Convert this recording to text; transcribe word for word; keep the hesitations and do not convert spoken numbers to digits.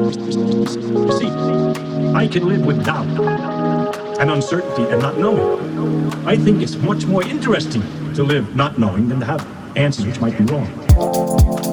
You see, I can live with doubt and uncertainty and not knowing. I think it's much more interesting to live not knowing than to have answers which might be wrong.